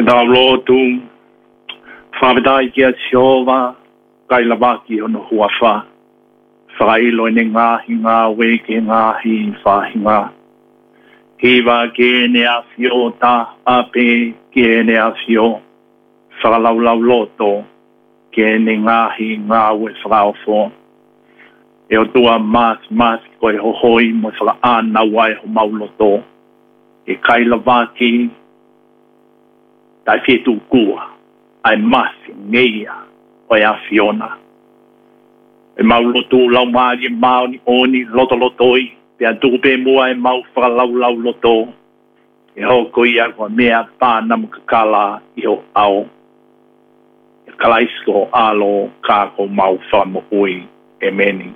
Lotu, Fabidai Giasiova, Kailabaki on Huafa, Failo in Hinga, waking Fahinga, Hiva Genea Fiota, Ape, Genea Fio, Falaula Loto, Geninga Hinga with Raufo. Eotua mas koi hohoi mo sala ana wai ho mauloto. E Kailavaki, tai fitu kua, ai masi ngeia, oi a Fiona. E maulotu lau maari maoni oni lotolotoi, pe a tupe mua e mau whakalau loto. E hoko ia kua mea pāna mukakala i ho ao. E kalaisko alo kako mau whamo ui e meni.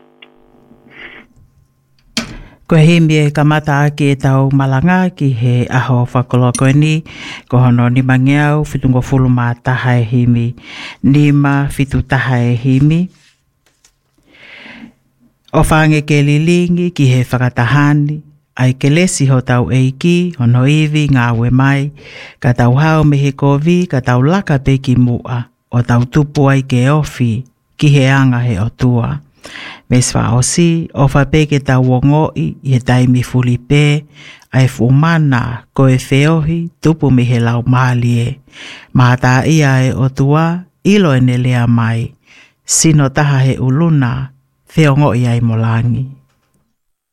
Ko himi e kamata ake e tau malanga ki he aho whakoloko ni, ko hono ni mangeau fitungo fulu mā taha e himi, ni ma fitu taha e himi. O whange ke lilingi ki he whakatahani, ai ke lesi ho tau eiki, hono iwi ngā we mai, ka tau hao me he kovi, ka tau laka pe ki mua, o tau tupu ai ke ofi, ki he anga he otua. Meswa osi, o whapeke tau wongoi, i he taimi fuli pē, ai fumana, ko e whiohi, tupu mi he lau mālie. Mahata ia e otua, ilo e nelea mai, sino taha he uluna, whiongoi ai molangi.